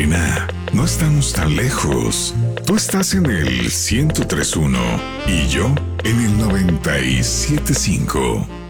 Reina, no estamos tan lejos. Tú estás en el 103.1 y yo en el 97.5.